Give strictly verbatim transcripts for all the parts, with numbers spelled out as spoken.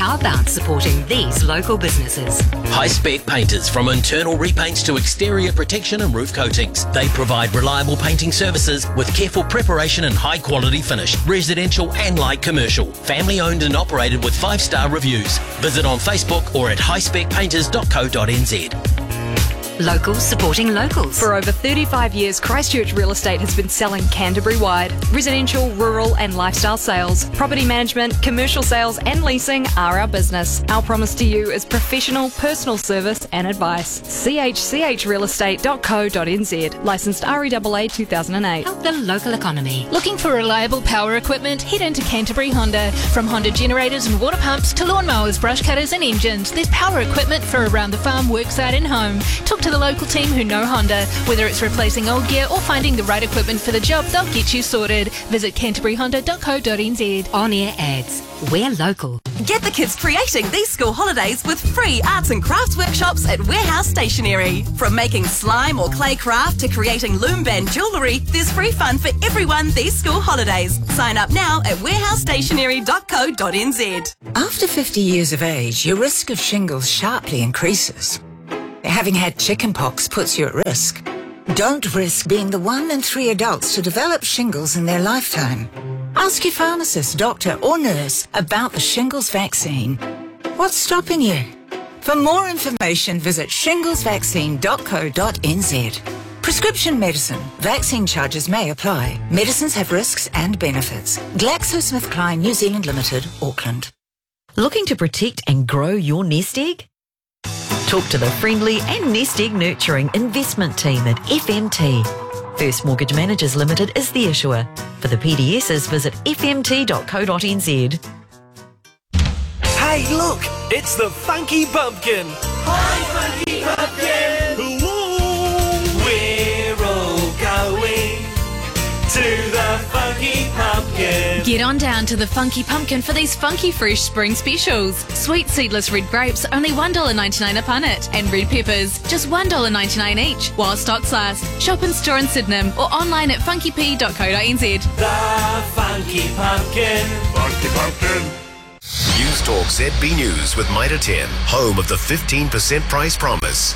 How about supporting these local businesses? High-spec painters, from internal repaints to exterior protection and roof coatings. They provide reliable painting services with careful preparation and high-quality finish, residential and light commercial. Family-owned and operated with five-star reviews. Visit on Facebook or at high spec painters dot co dot n z. Locals supporting locals. For over thirty-five years, Christchurch Real Estate has been selling Canterbury-wide. Residential, rural and lifestyle sales, property management, commercial sales and leasing are our business. Our promise to you is professional, personal service and advice. c h c h real estate dot co dot n z. Licensed R E A A two thousand eight. Help the local economy. Looking for reliable power equipment? Head into Canterbury Honda. From Honda generators and water pumps to lawnmowers, brush cutters and engines, there's power equipment for around the farm, worksite and home. Talk to the local team who know Honda. Whether it's replacing old gear or finding the right equipment for the job, they'll get you sorted. Visit canterbury honda dot co dot n z. On-air ads. We're local. Get the kids creating these school holidays with free arts and crafts workshops at Warehouse Stationery. From making slime or clay craft to creating loom band jewellery, there's free fun for everyone these school holidays. Sign up now at warehouse stationery dot co dot n z. After fifty years of age, your risk of shingles sharply increases. Having had chickenpox puts you at risk. Don't risk being the one in three adults to develop shingles in their lifetime. Ask your pharmacist, doctor or nurse about the shingles vaccine. What's stopping you? For more information, visit shingles vaccine dot co dot n z. Prescription medicine. Vaccine charges may apply. Medicines have risks and benefits. GlaxoSmithKline New Zealand Limited, Auckland. Looking to protect and grow your nest egg? Talk to the friendly and nest egg nurturing investment team at F M T. First Mortgage Managers Limited is the issuer. For the P D Ss, visit f m t dot co dot n z. Hey, look! It's the Funky Pumpkin! Hi, Funky Pumpkin! Whoa. We're all going to the Funky Pumpkin. Get on down to the Funky Pumpkin for these funky fresh spring specials. Sweet seedless red grapes, only one dollar ninety-nine a punnet. And red peppers, just one dollar ninety-nine each, while stocks last. Shop in store in Sydenham or online at funky p dot co dot n z. The Funky Pumpkin. Funky Pumpkin. News Talk Z B News with Mitre ten, home of the fifteen percent price promise.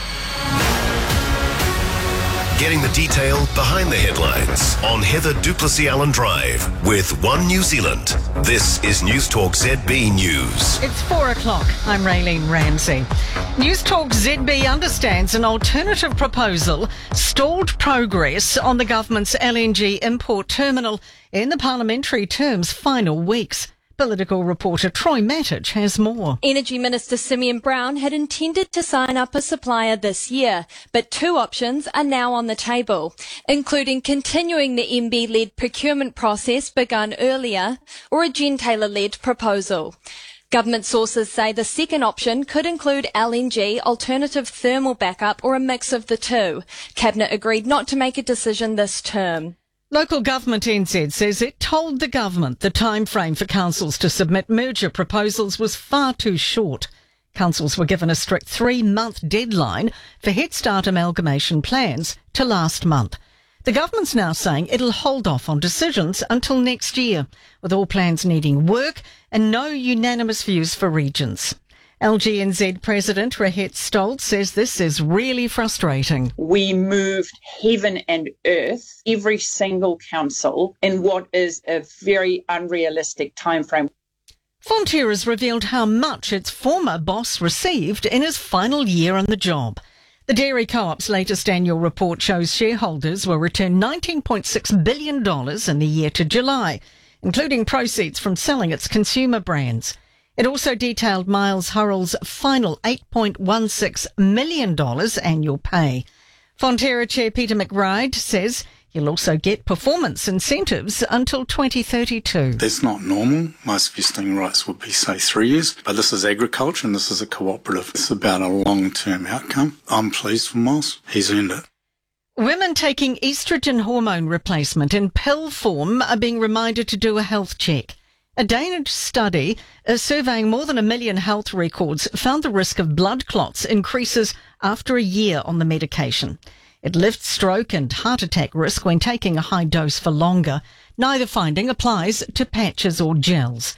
Getting the detail behind the headlines on Heather Duplessis Allen Drive with One New Zealand. This is News Talk Z B News. It's four o'clock. I'm Raylene Ramsey. News Talk Z B understands an alternative proposal stalled progress on the government's L N G import terminal in the parliamentary term's final weeks. Political reporter Troy Mattich has more. Energy Minister Simeon Brown had intended to sign up a supplier this year, but two options are now on the table, including continuing the M B-led procurement process begun earlier or a Gentailor-led proposal. Government sources say the second option could include L N G, alternative thermal backup or a mix of the two. Cabinet agreed not to make a decision this term. Local Government N Z says it told the government the time frame for councils to submit merger proposals was far too short. Councils were given a strict three-month deadline for Head Start amalgamation plans to last month. The government's now saying it'll hold off on decisions until next year, with all plans needing work and no unanimous views for regions. L G N Z President Rahet Stoltz says this is really frustrating. We moved heaven and earth, every single council, in what is a very unrealistic timeframe. Fonterra has revealed how much its former boss received in his final year on the job. The Dairy Co-op's latest annual report shows shareholders will return nineteen point six billion dollars in the year to July, including proceeds from selling its consumer brands. It also detailed Miles Hurrell's final eight point one six million dollars annual pay. Fonterra Chair Peter McBride says he'll also get performance incentives until twenty thirty-two. That's not normal. Most vesting rights would be, say, three years. But this is agriculture and this is a cooperative. It's about a long-term outcome. I'm pleased for Miles. He's earned it. Women taking estrogen hormone replacement in pill form are being reminded to do a health check. A Danish study uh, surveying more than a million health records found the risk of blood clots increases after a year on the medication. It lifts stroke and heart attack risk when taking a high dose for longer. Neither finding applies to patches or gels.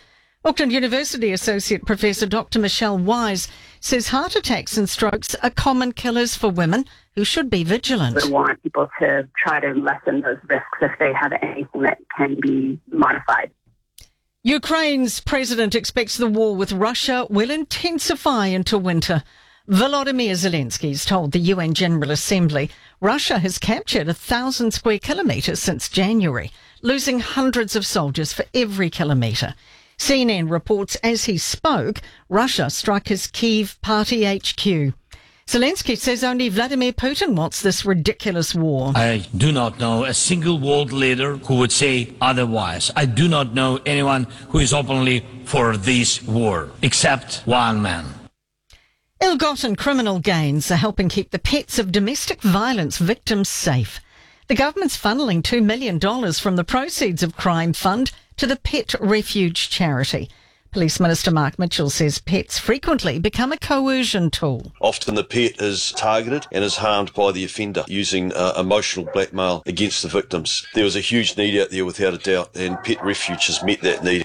Auckland University Associate Professor Doctor Michelle Wise says heart attacks and strokes are common killers for women who should be vigilant. We want people to try to lessen those risks if they have anything that can be modified. Ukraine's president expects the war with Russia will intensify into winter. Volodymyr Zelensky's told the U N General Assembly Russia has captured a thousand square kilometres since January, losing hundreds of soldiers for every kilometre. C N N reports as he spoke, Russia struck his Kyiv party H Q. Zelensky says only Vladimir Putin wants this ridiculous war. I do not know a single world leader who would say otherwise. I do not know anyone who is openly for this war, except one man. Ill-gotten criminal gains are helping keep the pets of domestic violence victims safe. The government's funneling two million dollars from the proceeds of Crime Fund to the Pet Refuge charity. Police Minister Mark Mitchell says pets frequently become a coercion tool. Often the pet is targeted and is harmed by the offender using uh, emotional blackmail against the victims. There was a huge need out there without a doubt, and Pet Refuge has met that need.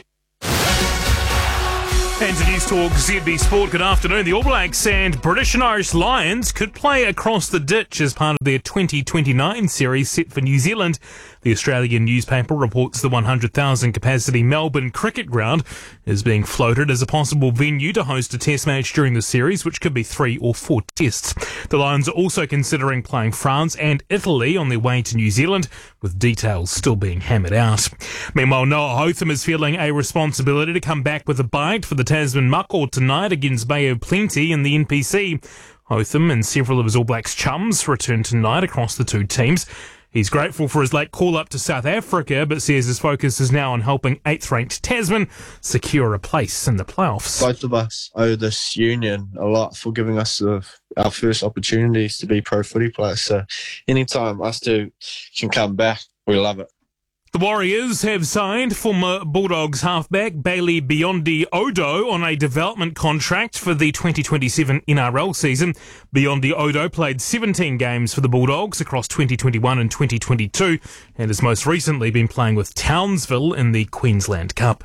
And to News Talk Z B Sport, good afternoon. The All Blacks and British and Irish Lions could play across the ditch as part of their twenty twenty-nine series set for New Zealand. The Australian newspaper reports the one hundred thousand capacity Melbourne Cricket Ground is being floated as a possible venue to host a test match during the series, which could be three or four tests. The Lions are also considering playing France and Italy on their way to New Zealand, with details still being hammered out. Meanwhile, Noah Hotham is feeling a responsibility to come back with a bite for the Tasman Muckle tonight against Bay of Plenty in the N P C. Hotham and several of his All Blacks chums return tonight across the two teams. He's grateful for his late call-up to South Africa, but says his focus is now on helping eighth-ranked Tasman secure a place in the playoffs. Both of us owe this union a lot for giving us the, our first opportunities to be pro footy players. So anytime us two can come back, we love it. The Warriors have signed former Bulldogs halfback Bailey Biondi Odo on a development contract for the twenty twenty-seven N R L season. Biondi Odo played seventeen games for the Bulldogs across twenty twenty-one and twenty twenty-two and has most recently been playing with Townsville in the Queensland Cup.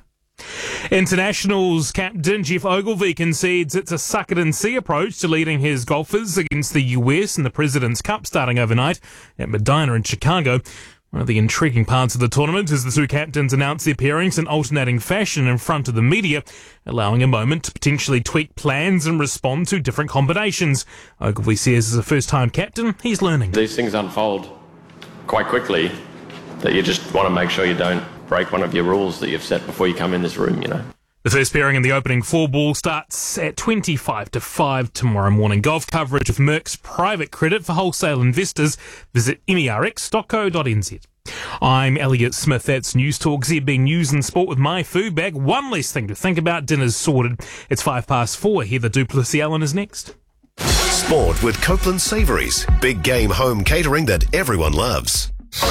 Internationals captain Jeff Ogilvy concedes it's a suck-it-and-see approach to leading his golfers against the U S in the President's Cup starting overnight at Medina in Chicago. One of the intriguing parts of the tournament is the two captains announce their pairings in alternating fashion in front of the media, allowing a moment to potentially tweak plans and respond to different combinations. Ogilvy says as a first-time captain, he's learning. These things unfold quite quickly, that you just want to make sure you don't break one of your rules that you've set before you come in this room, you know. The first pairing in the opening four ball starts at twenty-five to five tomorrow morning. Golf coverage of Merck's private credit for wholesale investors. Visit M E R X dot co dot n z. I'm Elliot Smith. That's News Talk Z B News and Sport with my food bag. One less thing to think about. Dinner's sorted. It's five past four. Heather Duplessis-Allen is next. Sport with Copeland Savouries. Big game home catering that everyone loves.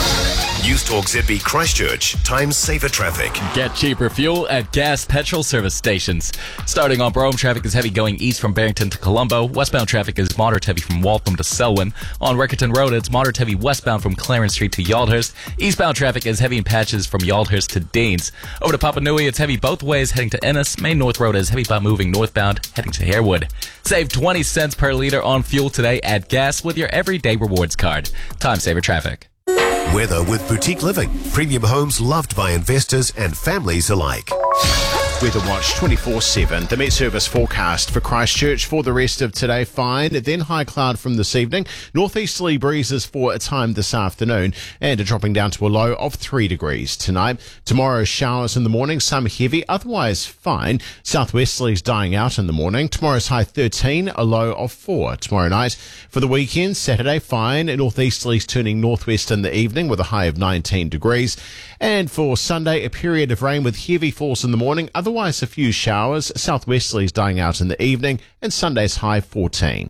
News Talk Z B Christchurch. Time saver traffic. Get cheaper fuel at gas petrol service stations. Starting on Brome, traffic is heavy going east from Barrington to Colombo. Westbound traffic is moderate heavy from Waltham to Selwyn. On Rickerton Road, it's moderate heavy westbound from Clarence Street to Yaldhurst. Eastbound traffic is heavy in patches from Yaldhurst to Deans. Over to Papanui, it's heavy both ways heading to Ennis. Main North Road is heavy by moving northbound heading to Harewood. Save twenty cents per litre on fuel today at gas with your everyday rewards card. Time saver traffic. Weather with Boutique Living. Premium homes loved by investors and families alike. Weather Watch twenty-four seven. The Met Service forecast for Christchurch for the rest of today, fine. Then high cloud from this evening. Northeasterly breezes for a time this afternoon and a dropping down to a low of three degrees tonight. Tomorrow, showers in the morning, some heavy, otherwise fine. Southwesterlies dying out in the morning. Tomorrow's high thirteen, a low of four. Tomorrow night, for the weekend, Saturday, fine. Northeasterlies turning northwest in the evening with a high of nineteen degrees. And for Sunday, a period of rain with heavy falls in the morning. Otherwise, a few showers, southwesterlies dying out in the evening, and Sunday's high fourteen.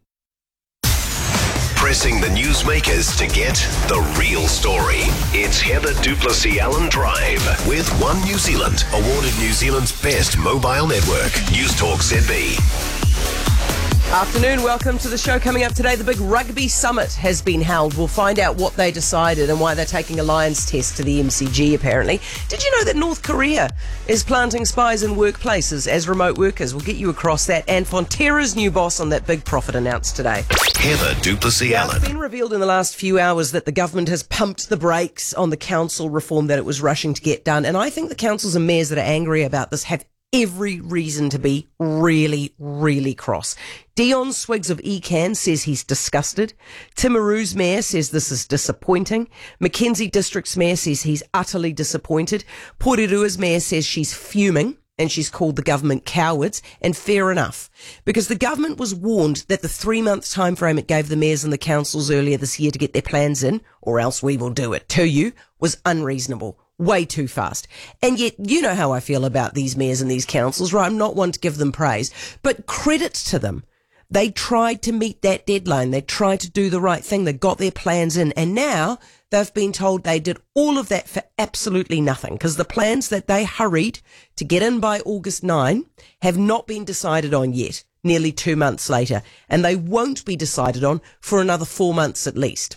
Pressing the newsmakers to get the real story. It's Heather Duplessis-Allen Drive with One New Zealand, awarded New Zealand's best mobile network. News Talk Z B. Afternoon, welcome to the show. Coming up today, the big rugby summit has been held. We'll find out what they decided and why they're taking a Lions test to the M C G, apparently. Did you know that North Korea is planting spies in workplaces as remote workers? We'll get you across that. And Fonterra's new boss on that big profit announced today. Heather Duplessis Allen. It's been revealed in the last few hours that the government has pumped the brakes on the council reform that it was rushing to get done. And I think the councils and mayors that are angry about this have every reason to be really, really cross. Dion Swiggs of E C A N says he's disgusted. Timaru's mayor says this is disappointing. Mackenzie District's mayor says he's utterly disappointed. Porerua's mayor says she's fuming and she's called the government cowards, and fair enough, because the government was warned that the three-month time frame it gave the mayors and the councils earlier this year to get their plans in, or else we will do it to you, was unreasonable. Way too fast. And yet, you know how I feel about these mayors and these councils, right? I'm not one to give them praise, but credit to them. They tried to meet that deadline. They tried to do the right thing. They got their plans in, and now they've been told they did all of that for absolutely nothing, because the plans that they hurried to get in by August ninth have not been decided on yet, nearly two months later, and they won't be decided on for another four months at least.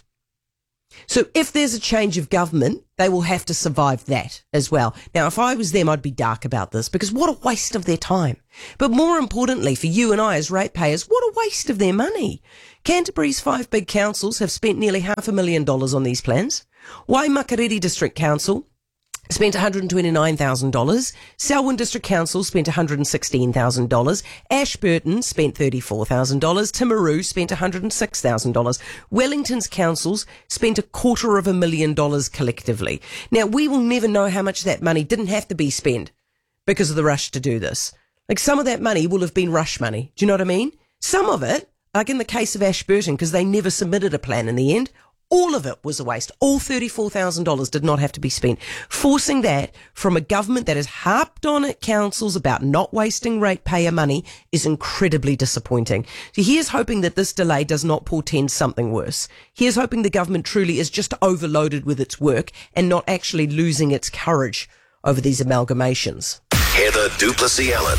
So if there's a change of government, they will have to survive that as well. Now, if I was them, I'd be dark about this, because what a waste of their time. But more importantly, for you and I as ratepayers, what a waste of their money. Canterbury's five big councils have spent nearly half a million dollars on these plans. Waimakariri District Council spent one hundred twenty-nine thousand dollars. Selwyn District Council spent one hundred sixteen thousand dollars. Ashburton spent thirty-four thousand dollars. Timaru spent one hundred six thousand dollars. Wellington's councils spent a quarter of a million dollars collectively. Now, we will never know how much that money didn't have to be spent because of the rush to do this. Like, some of that money will have been rush money. Do you know what I mean? Some of it, like in the case of Ashburton, because they never submitted a plan in the end, all of it was a waste. All thirty-four thousand dollars did not have to be spent. Forcing that from a government that has harped on at councils about not wasting ratepayer money is incredibly disappointing. So here's hoping that this delay does not portend something worse. Here's hoping the government truly is just overloaded with its work and not actually losing its courage over these amalgamations. Heather Duplessis Allen.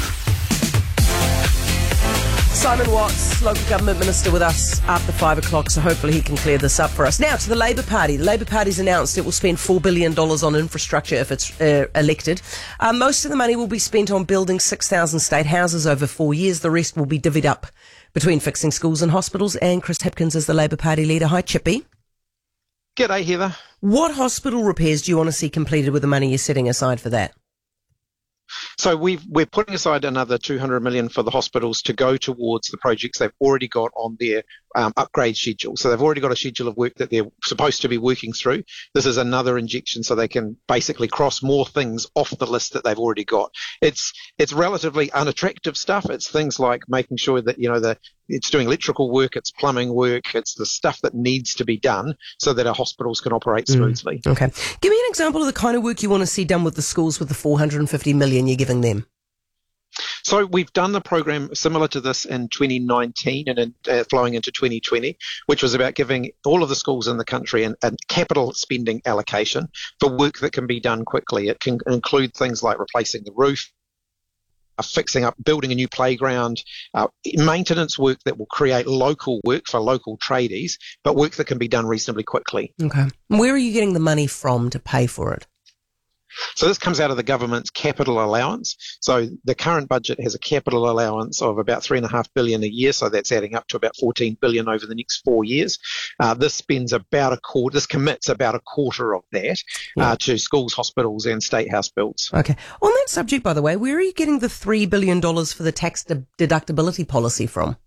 Simon Watts, local government minister, with us after five o'clock, so hopefully he can clear this up for us. Now to the Labour Party. The Labour Party's announced it will spend four billion dollars on infrastructure if it's uh, elected. Uh, most of the money will be spent on building six thousand state houses over four years. The rest will be divvied up between fixing schools and hospitals. And Chris Hipkins is the Labour Party leader. Hi, Chippy. G'day, Heather. What hospital repairs do you want to see completed with the money you're setting aside for that? So we've, we're putting aside another two hundred million dollars for the hospitals to go towards the projects they've already got on their um, upgrade schedule. So they've already got a schedule of work that they're supposed to be working through. This is another injection so they can basically cross more things off the list that they've already got. It's it's relatively unattractive stuff. It's things like making sure that, you know, the it's doing electrical work, it's plumbing work, it's the stuff that needs to be done so that our hospitals can operate smoothly. Mm, okay. Give me an example of the kind of work you want to see done with the schools with the four hundred fifty million dollars you're giving them. So we've done the program similar to this in twenty nineteen and in, uh, flowing into twenty twenty, which was about giving all of the schools in the country an, a capital spending allocation for work that can be done quickly. It can include things like replacing the roof, uh, fixing up, building a new playground, uh, maintenance work that will create local work for local tradies, but work that can be done reasonably quickly. Okay. Where are you getting the money from to pay for it? So this comes out of the government's capital allowance. So the current budget has a capital allowance of about three and a half billion a year. So that's adding up to about fourteen billion over the next four years. Uh, this spends about a quarter, this commits about a quarter of that Yeah. uh, to schools, hospitals and state house builds. Okay. On that subject, by the way, where are you getting the three billion dollars for the tax de- deductibility policy from?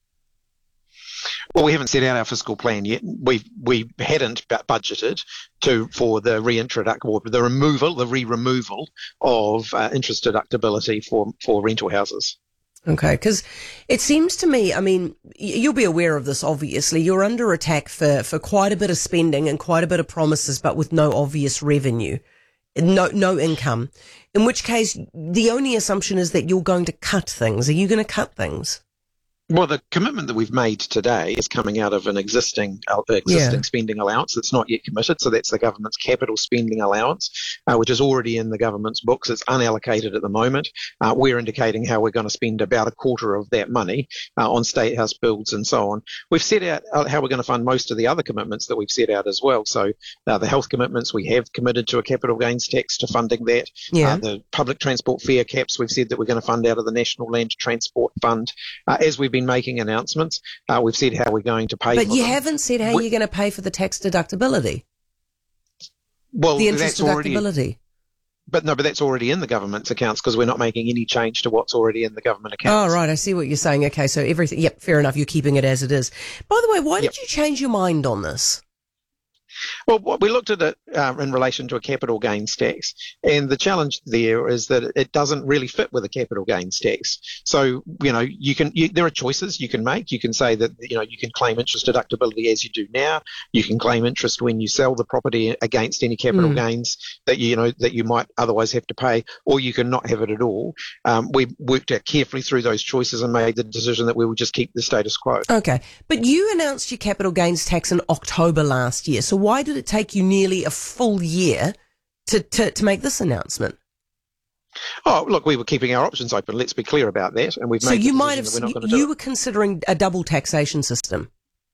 Well, we haven't set out our fiscal plan yet. We we hadn't bu- budgeted to for the reintroduction, or the removal, the re-removal of uh, interest deductibility for for rental houses. Okay, because it seems to me, I mean, y- you'll be aware of this, obviously. You're under attack for, for quite a bit of spending and quite a bit of promises, but with no obvious revenue, no no income. In which case, the only assumption is that you're going to cut things. Are you going to cut things? Well, the commitment that we've made today is coming out of an existing uh, existing Yeah. spending allowance that's not yet committed. So that's the government's capital spending allowance, uh, which is already in the government's books. It's unallocated at the moment. Uh, we're indicating how we're going to spend about a quarter of that money uh, on state house builds and so on. We've set out uh, how we're going to fund most of the other commitments that we've set out as well. So uh, the health commitments, we have committed to a capital gains tax to funding that. Yeah. Uh, the public transport fare caps, we've said that we're going to fund out of the National Land Transport Fund. Uh, as we've been making announcements, uh, we've said how we're going to pay But for you them. haven't said how We- you're going to pay for the tax deductibility, well, the interest that's already, deductibility. but no, but that's already in the government's accounts because we're not making any change to what's already in the government accounts. Oh, right. I see what you're saying. Okay, so everything. Yep, fair enough. You're keeping it as it is. By the way, why Yep. did you change your mind on this? Well, what we looked at it uh, in relation to a capital gains tax, and the challenge there is that it doesn't really fit with a capital gains tax. So, you know, you can you, there are choices you can make. You can say that you know you can claim interest deductibility as you do now. You can claim interest when you sell the property against any capital Mm. gains that you know that you might otherwise have to pay, or you can not have it at all. Um, we worked out carefully through those choices and made the decision that we would just keep the status quo. Okay, but you announced your capital gains tax in October last year. So why did it take you nearly a full year to, to, to make this announcement? Oh, look, we were keeping our options open. Let's be clear about that, and we've So made the you might have, decision that we're not going to you, do you it. were considering a double taxation system.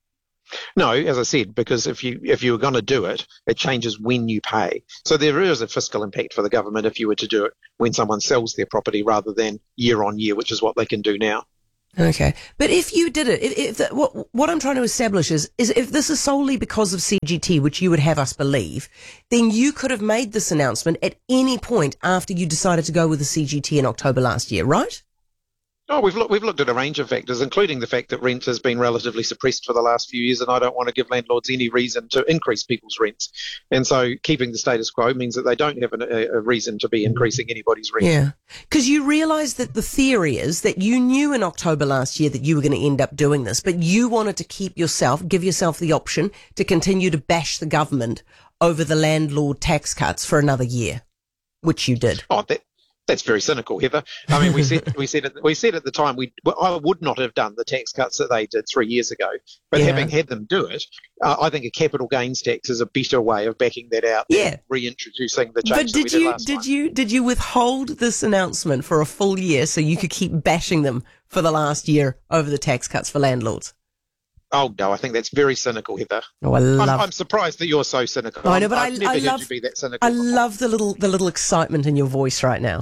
No, as I said, because if you if you were going to do it, it changes when you pay. So there is a fiscal impact for the government if you were to do it when someone sells their property rather than year on year, which is what they can do now. Okay, but if you did it, if, if the, what what I'm trying to establish is is if this is solely because of C G T, which you would have us believe, then you could have made this announcement at any point after you decided to go with the C G T in October last year, right? Oh, we've looked, we've looked at a range of factors, including the fact that rent has been relatively suppressed for the last few years, and I don't want to give landlords any reason to increase people's rents. And so keeping the status quo means that they don't have an, a, a reason to be increasing anybody's rent. Yeah, because you realise that the theory is that you knew in October last year that you were going to end up doing this, but you wanted to keep yourself, give yourself the option to continue to bash the government over the landlord tax cuts for another year, which you did. Oh, that, that's very cynical, Heather. I mean, we said we said at, we said at the time we well, I would not have done the tax cuts that they did three years ago, but Yeah. having had them do it, uh, I think a capital gains tax is a better way of backing that out Yeah. than reintroducing the But change that we did did you last did time. you did you withhold this announcement for a full year so you could keep bashing them for the last year over the tax cuts for landlords? Oh no, I think that's very cynical, Heather. Oh, I love. I'm, I'm surprised that you're so cynical. I know, I'm- but I, I've never I heard love you be that cynical. I love the little the little excitement in your voice right now.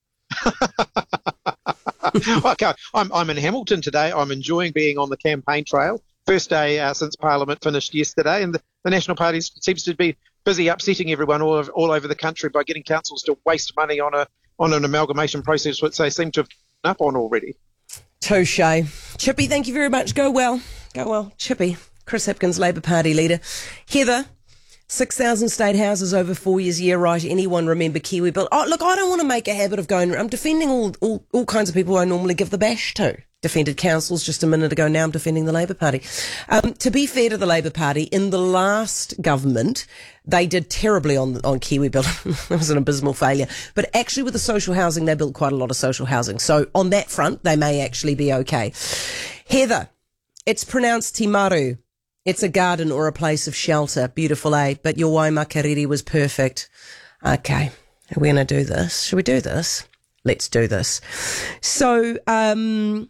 Okay, I'm, I'm in Hamilton today. I'm enjoying being on the campaign trail. First day uh, since Parliament finished yesterday, and the, the National Party seems to be busy upsetting everyone all, over, all over the country by getting councils to waste money on a on an amalgamation process, which they seem to have given up on already. Touche. Chippy, thank you very much. Go well. Go well. Chippy, Chris Hipkins, Labour Party leader. Heather, six thousand state houses over four years, yeah, right. Anyone remember Kiwi Build? Oh, look, I don't want to make a habit of going, I'm defending all, all, all kinds of people I normally give the bash to. Defended councils just a minute ago. Now I'm defending the Labour Party. Um, to be fair to the Labour Party, in the last government, they did terribly on on Kiwi Build. It was an abysmal failure. But actually with the social housing, they built quite a lot of social housing. So on that front, they may actually be okay. Heather, it's pronounced Timaru. It's a garden or a place of shelter. Beautiful, eh? But your Waimakariri was perfect. Okay, we're going to do this. Should we do this? Let's do this. So, um,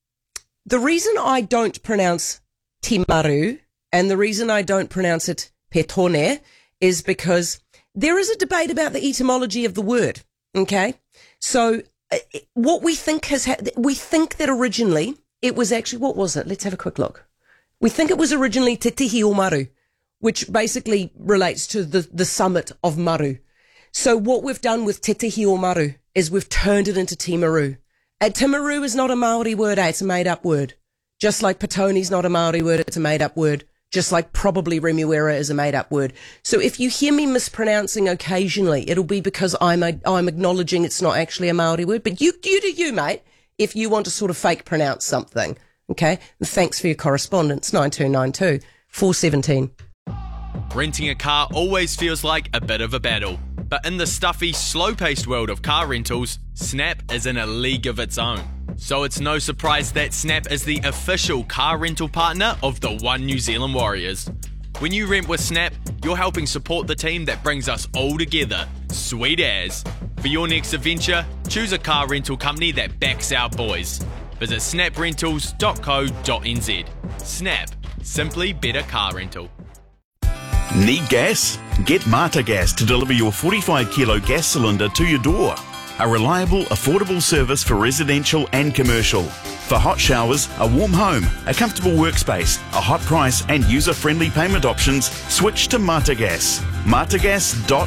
the reason I don't pronounce Timaru and the reason I don't pronounce it Petone is because there is a debate about the etymology of the word. Okay, so uh, what we think has ha- we think that originally it was actually, what was it? Let's have a quick look. We think it was originally Te Tihi o Maru, which basically relates to the, the summit of Maru. So what we've done with Te Tihi o Maru is we've turned it into Timaru. And Timaru is not a Maori word, eh? It's a made-up word. Just like Petoni's not a Maori word, it's a made-up word. Just like probably Remuera is a made-up word. So if you hear me mispronouncing occasionally, it'll be because I'm a, I'm acknowledging it's not actually a Maori word. But you, you do you, mate, if you want to sort of fake pronounce something. Okay? And thanks for your correspondence, nine two nine two, four one seven. Renting a car always feels like a bit of a battle. But in the stuffy, slow-paced world of car rentals, Snap is in a league of its own. So it's no surprise that Snap is the official car rental partner of the One New Zealand Warriors. When you rent with Snap, you're helping support the team that brings us all together. Sweet as. For your next adventure, choose a car rental company that backs our boys. Visit snap rentals dot co dot n z. Snap. Simply better car rental. Need gas? Get Mata Gas to deliver your forty-five kilo gas cylinder to your door. A reliable, affordable service for residential and commercial. For hot showers, a warm home, a comfortable workspace, a hot price and user-friendly payment options, switch to Mata Gas. mata gas dot